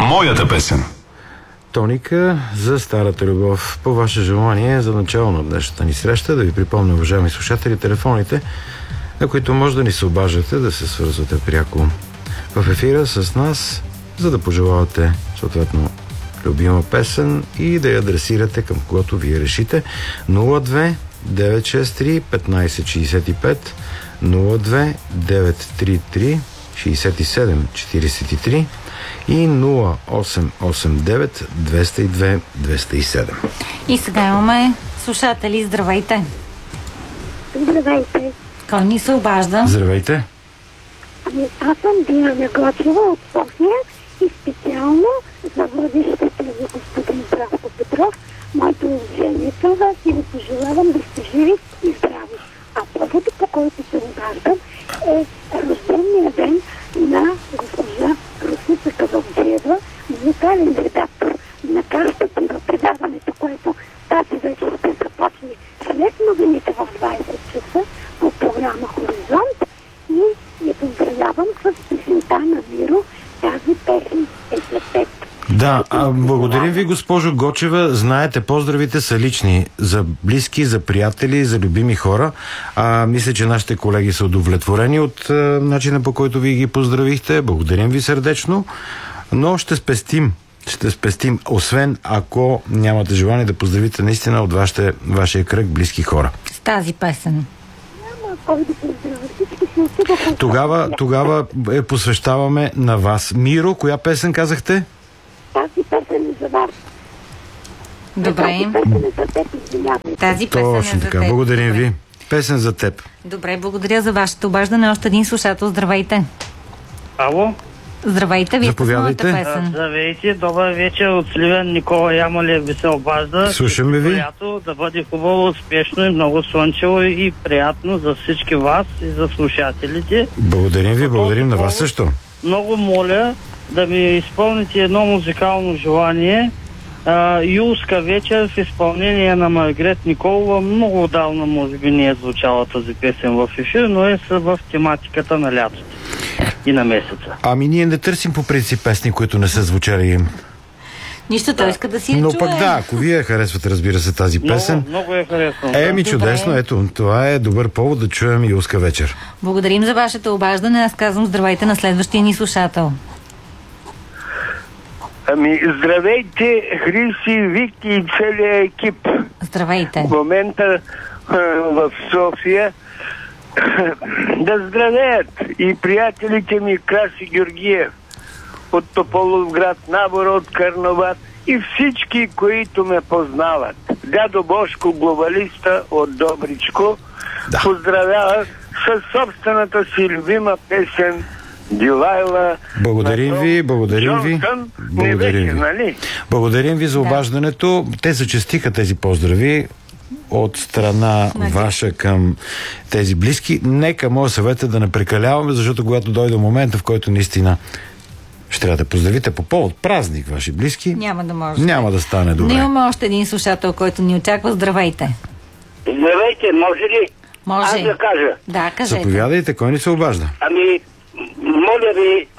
моята песен. Тоника за старата любов. По ваше желание, за начало на днешната ни среща, да ви припомня, уважаеми слушатели, телефоните, на които може да ни се обаждате, да се свързвате пряко в ефира с нас, за да пожелавате съответно любима песен и да я адресирате към когото вие решите. 02 963 1565 02 933 67 43 и 0889 202 207. И сега имаме слушатели. Здравейте! Здравейте! Кой ни се обажда? Здравейте! Аз съм Диана Гочева от София и специално за водещите ви господин Здравко Петров, моето уважение към вас и ви пожелавам да сте живи и здрави. А поводът, по който се обаждам, е рождения ден на госпожа Русица Кавалджиева, музикален редактор на картата на предаването, което тази вечер ще започне след новините в 20 часа по програма Хоризонт, и я поздравявам с песента на Миро. Тази песен е за теб. Да, благодарим ви, госпожо Гочева. Знаете, поздравите са лични. За близки, за приятели, за любими хора. Мисля, че нашите колеги са удовлетворени от начина, по който ви ги поздравихте. Благодарим ви сърдечно. Но ще спестим. Освен ако нямате желание да поздравите наистина от вашия кръг близки хора. С тази песен. Няма кой да поздравя. Всички си отидоха. Тогава посвещаваме на вас. Миро, коя песен казахте? Тази песен е за вас. Добре. Тази песен е за теб, извинявай. Тази песен Точно е за така. теб. Благодарим Добре. ви. Песен за теб. Добре, благодаря за вашето обаждане. Още един слушател. Здравейте! Ало? Здравейте, вие сте с моята Заповядайте. песен. Здравейте, добър вечер от Сливен. Никола Ямалев ви се обажда. Слушаме ви. Лято да бъде хубаво, успешно и много слънчево и приятно за всички вас и за слушателите. Благодарим ви, благодарим на вас също. Много моля да ми изпълните едно музикално желание. Юлска вечер в изпълнение на Маргарет Николова. Много отдавна може би не е звучала тази песен в ефир, но е в тематиката на лятото и на месеца. Ние не търсим по принцип песни, които не са звучали. Нищо, той иска да си я Но чуе. пък да, ако вие харесвате, разбира се, тази песен. Много е харесвам. Добре. Чудесно, ето, това е добър повод да чуем Юлска вечер. Благодарим за вашето обаждане. Аз казвам здравейте на следващия ни слушател. Здравейте, Хриси, Вики и целият екип. Здравейте. В момента в София да здравеят и приятелите ми Краси Георгиев от Тополовград, Набор от Карнобат и всички, които ме познават. Дядо Бошко, глобалиста от Добричко, поздравява със собствената си любима песен Дилайла. Благодарим ви. Джонсън, не беше, нали? Благодарим ви за обаждането. Те зачестиха тези поздрави от страна ваша към тези близки. Нека моя съвет е да не прекаляваме, защото когато дойде момента, в който наистина ще трябва да поздравите по повод празник ваши близки, няма да стане добре. Но имаме още един слушател, който ни очаква. Здравейте. Здравейте, може ли? Може. Аз да кажа. Да, кажете. Заповядайте, кой ни се обажда? Моля ви,